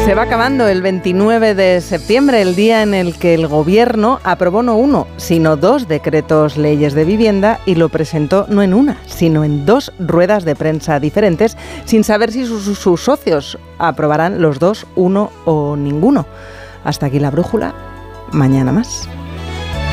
Se va acabando el 29 de septiembre, el día en el que el Gobierno aprobó no uno, sino 2 decretos leyes de vivienda y lo presentó no en una, sino en 2 ruedas de prensa diferentes, sin saber si sus socios aprobarán los 2, uno o ninguno. Hasta aquí la brújula. Mañana más.